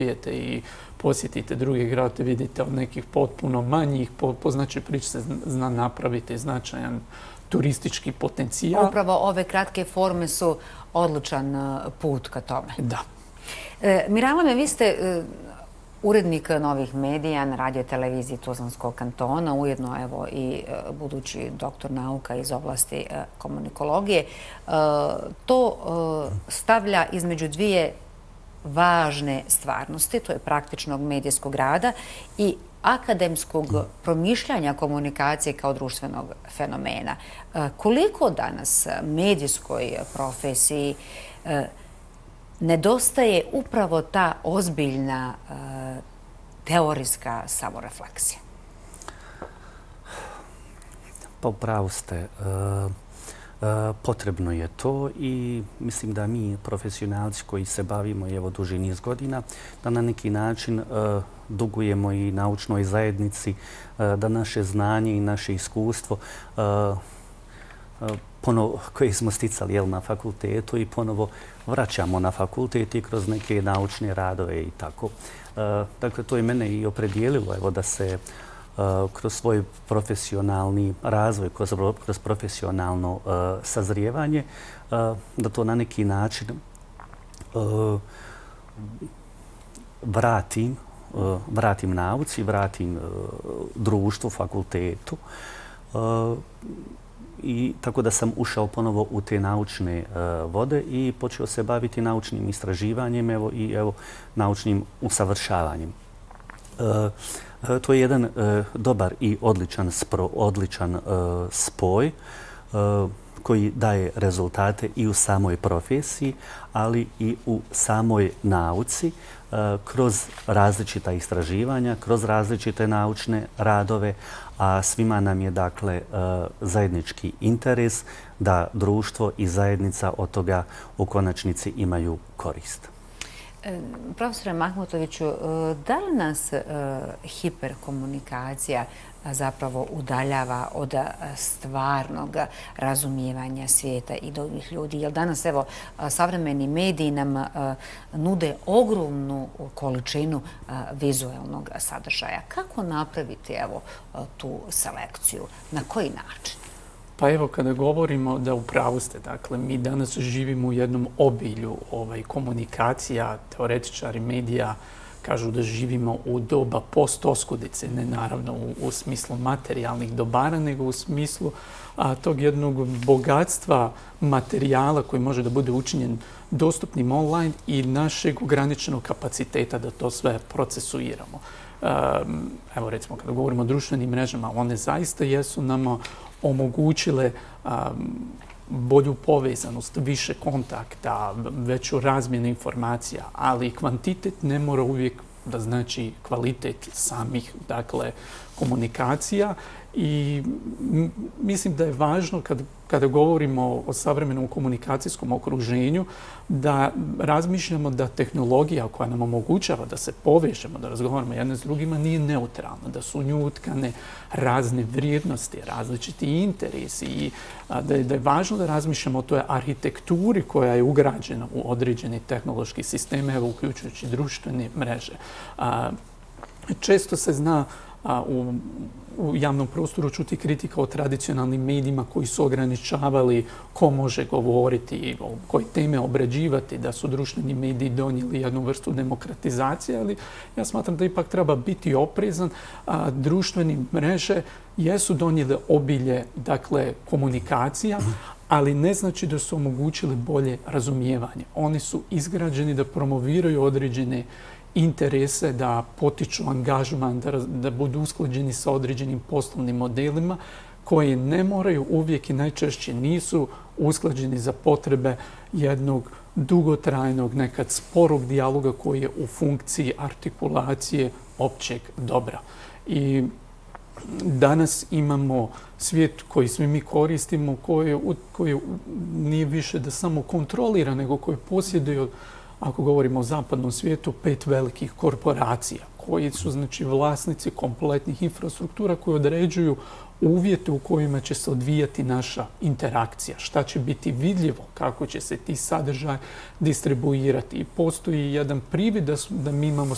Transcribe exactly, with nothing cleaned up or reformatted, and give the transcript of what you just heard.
i posjetite druge gradove, vidite od nekih potpuno manjih, po, po značaju priče se zna napraviti značajan turistički potencijal. Upravo ove kratke forme su odličan put ka tome. Da. E, Miralame, vi ste e, urednik novih medija na radio televiziji Tuzlanskog kantona, ujedno evo i e, budući doktor nauka iz oblasti e, komunikologije. E, to e, stavlja između dvije važne stvarnosti, to je praktičnog medijskog rada i akademskog promišljanja komunikacije kao društvenog fenomena. Koliko danas medijskoj profesiji nedostaje upravo ta ozbiljna teorijska samorefleksija? Pa upravo ste. Potrebno je to i mislim da mi profesionalci koji se bavimo evo duži niz godina, da na neki način dugujemo i naučnoj zajednici, da naše znanje i naše iskustvo ponovo, koje smo sticali jel, na fakultetu i ponovo vraćamo na fakultet i kroz neke naučne radove i tako. Dakle, to je mene i opredijelilo evo, da se kroz svoj profesionalni razvoj, kroz, kroz profesionalno uh, sazrijevanje, uh, da to na neki način uh, vratim, uh, vratim nauci, vratim uh, društvu, fakultetu. Uh, I tako da sam ušao ponovo u te naučne uh, vode i počeo se baviti naučnim istraživanjem evo, i evo, naučnim usavršavanjem. Uh, To je jedan uh, dobar i odličan, spro, odličan uh, spoj uh, koji daje rezultate i u samoj profesiji, ali i u samoj nauci uh, kroz različita istraživanja, kroz različite naučne radove, a svima nam je dakle uh, zajednički interes da društvo i zajednica od toga u konačnici imaju korist. Profesore Mahmutoviću, da li nas hiperkomunikacija zapravo udaljava od stvarnog razumijevanja svijeta i drugih ljudi? Jer danas, evo, savremeni mediji nam nude ogromnu količinu vizualnog sadržaja. Kako napraviti, evo, tu selekciju? Na koji način? Pa evo, kada govorimo da upravo ste, dakle, mi danas živimo u jednom obilju ovaj, komunikacija, teoretičari medija kažu da živimo u doba post-oskudice, ne naravno u, u smislu materijalnih dobara, nego u smislu a, tog jednog bogatstva materijala koji može da bude učinjen dostupnim online i našeg ograničenog kapaciteta da to sve procesuiramo. Um, evo recimo kada govorimo o društvenim mrežama, one zaista jesu nama omogućile um, bolju povezanost, više kontakta, veću razmjenu informacija, ali kvantitet ne mora uvijek da znači kvalitet samih, dakle, komunikacija. I mislim da je važno kad, kada govorimo o savremenom komunikacijskom okruženju da razmišljamo da tehnologija koja nam omogućava da se povežemo, da razgovaramo jedne s drugima nije neutralna, da su u nju utkane razne vrijednosti, različiti interesi i da je, da je važno da razmišljamo o toj arhitekturi koja je ugrađena u određeni tehnološki sisteme, evo uključujući društvene mreže. Često se zna a, u, u javnom prostoru čuti kritika o tradicionalnim medijima koji su ograničavali ko može govoriti, o koje teme obrađivati, da su društveni mediji donijeli jednu vrstu demokratizacije, ali ja smatram da ipak treba biti oprezan. A, društvene mreže jesu donijele obilje, dakle, komunikacija, ali ne znači da su omogućile bolje razumijevanje. Oni su izgrađeni da promoviraju određene interese, da potiču angažman, da, da budu usklađeni sa određenim poslovnim modelima koji ne moraju uvijek i najčešće nisu usklađeni za potrebe jednog dugotrajnog, nekad sporog dijaloga koji je u funkciji artikulacije općeg dobra. I danas imamo svijet koji svi mi koristimo, koji, koji nije više da samo kontrolira, nego koji posjeduje, ako govorimo o zapadnom svijetu, pet velikih korporacija koji su, znači, vlasnici kompletnih infrastruktura koji određuju uvjete u kojima će se odvijati naša interakcija, šta će biti vidljivo, kako će se ti sadržaj distribuirati. I postoji jedan privid da, da mi imamo